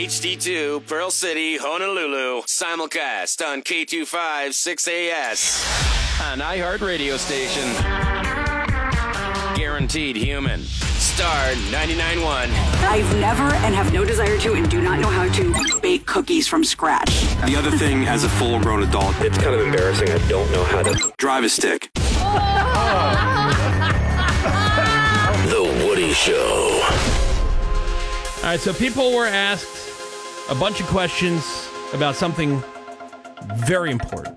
HD2, Pearl City, Honolulu. Simulcast on K25 6AS. An iHeart radio station. Guaranteed human. Star 99.1. I've never and have no desire to and do not know how to bake cookies from scratch. The other thing, as a full-grown adult, it's kind of embarrassing. I don't know how to drive a stick. The Woody Show. All right, so people were asked a bunch of questions about something very important.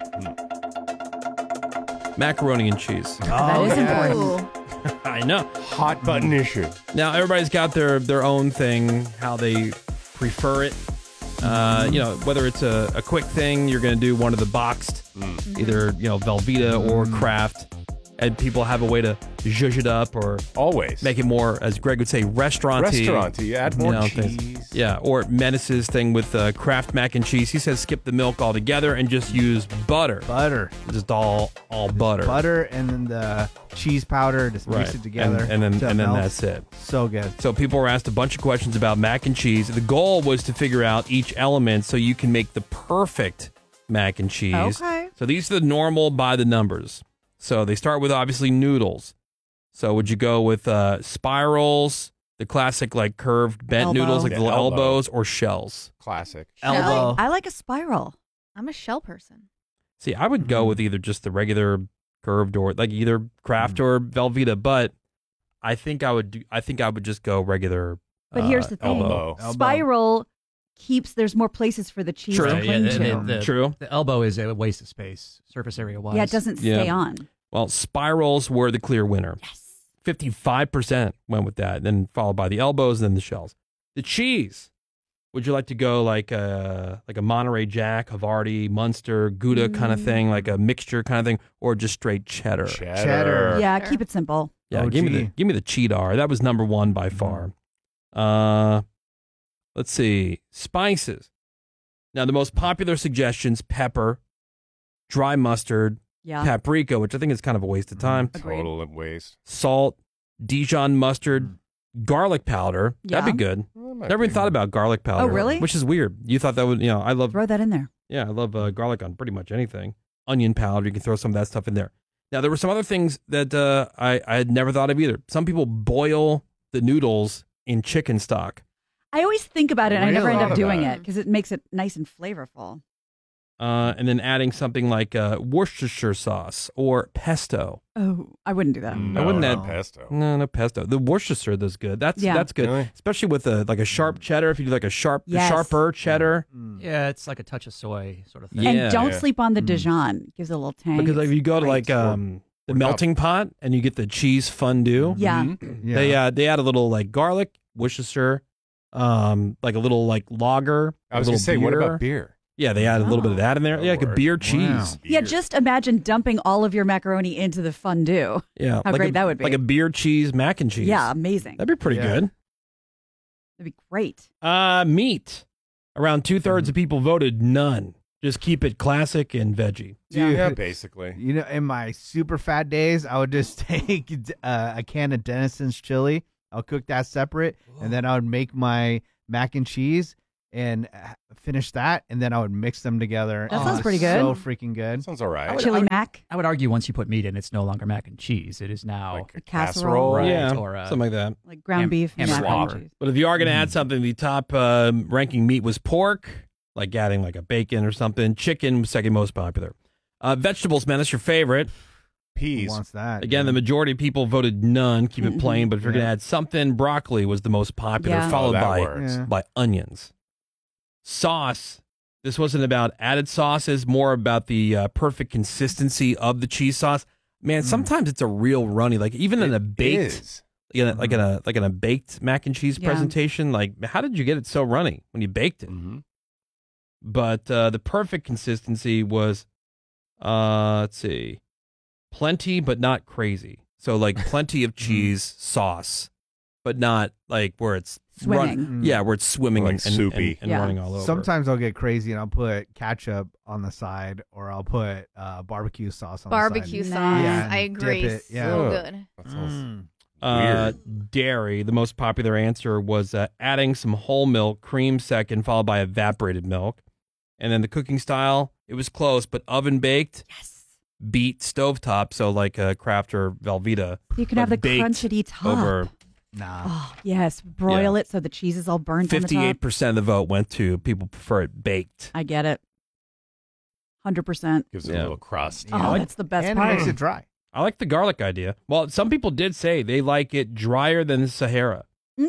Macaroni and cheese. That is important. I know. Hot button issue. Now, everybody's got their own thing, how they prefer it. Whether it's a quick thing, you're going to do one of the boxed, either, Velveeta or Kraft. And people have a way to zhuzh it up or always make it more, as Greg would say, restaurant-y. Restaurant-y, add more cheese. Things. Yeah, or Menace's thing with Kraft mac and cheese. He says skip the milk altogether and just use butter. Just all butter. Butter and then the cheese powder, just mix it together. And then that's it. So good. So people were asked a bunch of questions about mac and cheese. The goal was to figure out each element so you can make the perfect mac and cheese. Okay. So these are the normal by the numbers. So they start with, obviously, noodles. So would you go with spirals, the classic, like, curved bent noodles, like the little elbows, or shells? Classic. Elbow. I like a spiral. I'm a shell person. See, I would go with either just the regular curved or, like, either Kraft or Velveeta, but I think I would just go regular But here's the thing. elbow. Spiral there's more places for the cheese to cling to. True. The elbow is a waste of space, surface area wise. Yeah, it doesn't stay on. Well, spirals were the clear winner. Yes. 55% went with that, then followed by the elbows and then the shells. The cheese. Would you like to go like a Monterey Jack, Havarti, Munster, Gouda kind of thing, like a mixture kind of thing, or just straight cheddar? Cheddar. Yeah, keep it simple. Yeah, give me the cheddar. That was number one by far. Let's see. Spices. Now, the most popular suggestions: pepper, dry mustard, paprika, which I think is kind of a waste of time. Total waste. Salt, Dijon mustard, garlic powder. That'd be good. Never even thought about garlic powder. Oh, really? Which is weird. You thought that would, I love. Throw that in there. Yeah, I love garlic on pretty much anything. Onion powder, you can throw some of that stuff in there. Now, there were some other things that I had never thought of either. Some people boil the noodles in chicken stock. I always think about it, and I never end up doing about it because it makes it nice and flavorful. And then adding something like Worcestershire sauce or pesto. Oh, I wouldn't do that. No, I wouldn't not add pesto. No pesto. The Worcestershire does good. That's good, Really? especially with a sharp cheddar. If you do like a sharper cheddar, Yeah, it's like a touch of soy sort of thing. Yeah. And don't sleep on the Dijon. It gives it a little tang. because if you go to like the melting pot and you get the cheese fondue, Yeah. they add a little like garlic, Worcestershire, like a little like lager. I was a going little to say, what beer. about beer? Yeah, they add a little bit of that in there. Oh, Yeah, like a word. beer cheese. Wow. Yeah, just imagine dumping all of your macaroni into the fondue. Yeah, How like great that would be. Like a beer cheese mac and cheese. Yeah, amazing. That'd be pretty good. That'd be great. Meat. Around 2/3 of people voted none. Just keep it classic and veggie. Yeah, basically. In my super fat days, I would just take a can of Denison's chili. I'll cook that separate, and then I would make my mac and cheese and finish that, and then I would mix them together. That sounds pretty good. So freaking good. Sounds all right. Chili mac. I would argue once you put meat in, it's no longer mac and cheese. It is now Like a casserole. right, Yeah, or something like that. Like ground beef and ham mac and slobber. cheese. But if you are going to add something, the top ranking meat was pork, like adding like a bacon or something. Chicken was second most popular. Vegetables, man, that's your favorite. Who Peas. wants that? Again, the majority of people voted none. Keep it plain. But if you're going to add something, broccoli was the most popular, Yeah. followed that works. by onions. Sauce. This wasn't about added sauces, more about the perfect consistency of the cheese sauce. Man, sometimes it's a real runny. Like even in a baked, Is. like in a baked mac and cheese Yeah. presentation. Like, how did you get it so runny when you baked it? Mm-hmm. But the perfect consistency was, let's see, plenty but not crazy. So like plenty of cheese sauce, but not like where it's Swimming. where it's swimming Like and soupy. and Yeah. running all over. Sometimes I'll get crazy and I'll put ketchup on the side, or I'll put barbecue sauce on Barbecue the sauce. side. Yeah, I and agree. dip it. Yeah. So Ugh. good. That sounds Dairy, the most popular answer was adding some whole milk, cream second, followed by evaporated milk. And then the cooking style, it was close, but oven baked. Yes. Beat stovetop, so like Kraft or Velveeta. You can have the crunchity top. Over Oh, yes. Broil it so the cheese is all burnt on the top. 58% of the vote went to people prefer it baked. I get it. 100%. Gives it a little crust. Oh, that's the best and part. it makes it dry. I like the garlic idea. Well, some people did say they like it drier than Sahara.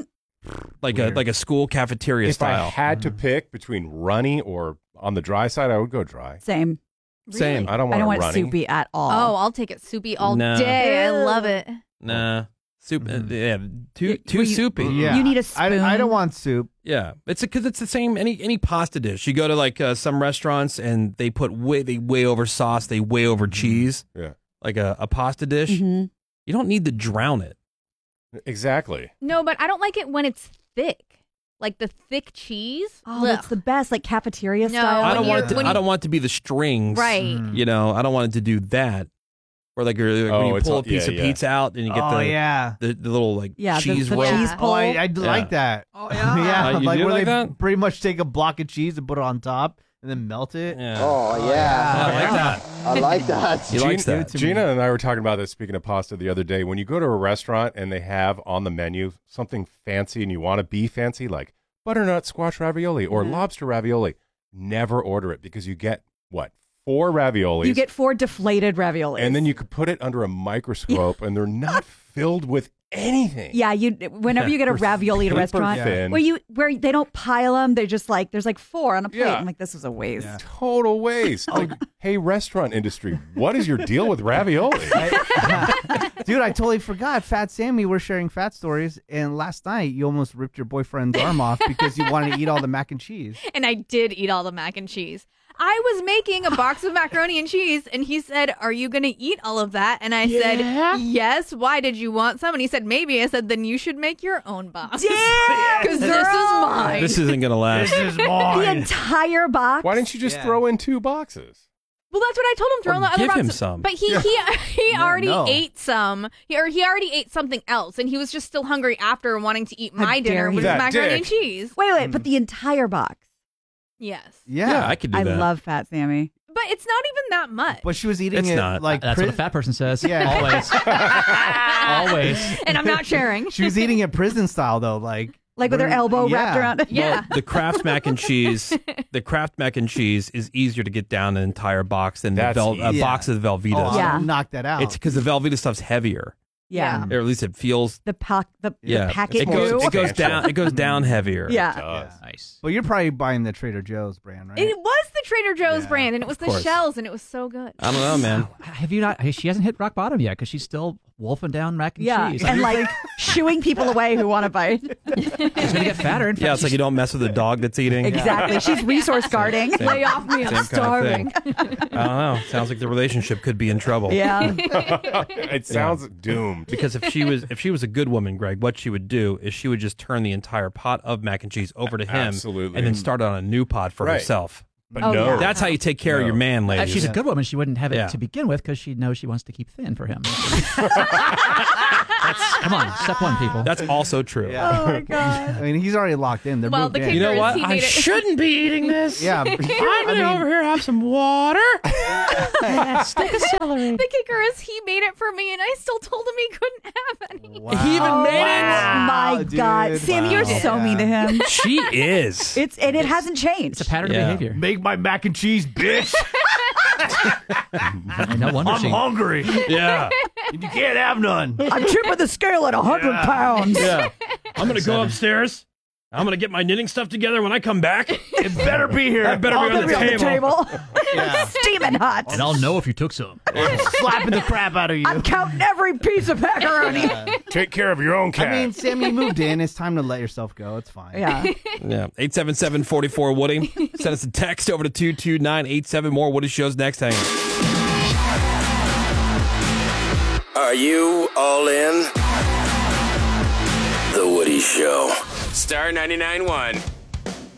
Like a school cafeteria If style. I had to pick between runny or on the dry side, I would go dry. Same. Same. I don't want I don't want runny. soupy at all. Oh, I'll take it soupy all Nah. day. I love it. Nah. Soup. Yeah, too soupy. Yeah. You need a spoon. I don't want soup. Yeah, it's because it's the same any pasta dish. You go to like some restaurants and they put way over sauce, they way over cheese. Yeah, like a pasta dish. Mm-hmm. You don't need to drown it. Exactly. No, but I don't like it when it's thick. Like the thick cheese. Oh, that's the best, like cafeteria No, style. I don't want it. when I you- don't want it to be the strings. Right. You know, I don't want it to do that. Or like when you it's pull all- a piece yeah, of pizza out and you get the little like cheese the roll. cheese Oh, pull. I like that. Oh, yeah. Yeah, You like do where like they that? pretty much take a block of cheese and put it on top and then melt it. Yeah. Oh, yeah. I like that. I like that. He likes that. Gina and I were talking about this, speaking of pasta, the other day. When you go to a restaurant and they have on the menu something fancy and you want to be fancy, like butternut squash ravioli or lobster ravioli, never order it because you get, 4 raviolis. You get 4 deflated raviolis. And then you could put it under a microscope and they're not filled with anything. Yeah, whenever you get a ravioli at a Paper restaurant thin. where they don't pile them, they're just like there's like 4 on a plate. Yeah. I'm like, this was a waste. Total waste. Like, hey, restaurant industry, what is your deal with ravioli? Dude, I totally forgot. Fat Sammy, we're sharing fat stories, and last night you almost ripped your boyfriend's arm off because you wanted to eat all the mac and cheese. And I did eat all the mac and cheese. I was making a box of macaroni and cheese, and he said, "Are you going to eat all of that?" And I said, "Yes." Why did you want some? And he said, "Maybe." I said, "Then you should make your own box." Because this is mine. This isn't gonna last. The entire box. Why didn't you just throw in 2 boxes? Well, that's what I told him. Throw in the other give box. him some. But he already no. ate some. He already ate something else, and he was just still hungry after wanting to eat my dinner, dare which you. was That macaroni dick. and cheese. Wait, but the entire box. Yes, Yeah, I could do I that. love Fat Sammy. but it's not even that much. But she was eating It's it not. like That's what a fat person says. Yeah. Always. Always. And I'm not sharing. She was eating it prison style though, like With her elbow wrapped around it. Yeah. Well, the Kraft mac and cheese is easier to get down an entire box than That's a easy. box of Velveeta. Oh, Yeah. I'll knock that out. It's because the Velveeta stuff's heavier, Yeah. or at least it feels. The Yeah, packet it goes goo. down. It goes down heavier. Yeah. Nice. Well, you're probably buying the Trader Joe's brand, right? It was the Trader Joe's Yeah, brand, and it was the course. shells, and it was so good. I don't know, man. Have you not? She hasn't hit rock bottom yet because she's still wolfing down mac and Yeah. cheese. And like shooing people away who want to bite. She's gonna get fatter. And Yeah, it's like you don't mess with the dog that's eating. Exactly. She's resource guarding. Lay off me, I'm Same kind starving. of thing. I don't know. Sounds like the relationship could be in trouble. Yeah. It sounds doomed. Because if she was a good woman, Greg, what she would do is she would just turn the entire pot of mac and cheese over to him, Absolutely. and then start on a new pot for Right. herself. But Oh, no. yeah. That's how you take care of your man, if ladies. she's a good woman, she wouldn't have it Yeah. to begin with because she knows she wants to keep thin for him. Come on, step 1, people. That's also true. Yeah. Oh my God. I mean, he's already locked in. They're Well, moved the in. You know He what? made I it- shouldn't be eating this. Yeah. I'm gonna over here have some water. Stick a celery. The kicker is he made it for me, and I still told him he couldn't have any. Wow. He even made Oh my dude. God. Sam, you're Wow. so mean to him. She is. And it hasn't changed. It's a pattern Yeah. of behavior. Make my mac and cheese, bitch. And no wonder she. hungry. Yeah. You can't have none. I'm tipping the scale at 100 pounds. Yeah. I'm gonna go upstairs. I'm gonna get my knitting stuff together when I come back. It better be here. That better be on the table. Steaming hot. And I'll know if you took some. Slapping the crap out of you. I'm counting every piece of macaroni. Take care of your own cat. I mean, Sam, you moved in. It's time to let yourself go. It's fine. Yeah. Yeah. 877-44-Woody. Send us a text over to 22987. More Woody shows next. Hang on. Are you all in? The Woody Show. Star 99.1.